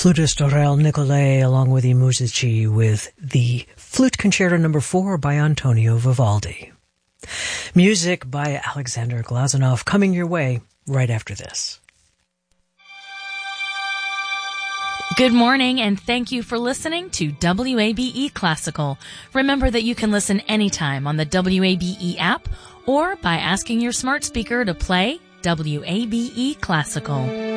flutist Aurel Nicolai along with I Musici with the Flute Concerto No. 4 by Antonio Vivaldi. Music by Alexander Glazunov coming your way right after this. Good morning, and thank you for listening to WABE Classical. Remember that you can listen anytime on the WABE app or by asking your smart speaker to play WABE Classical.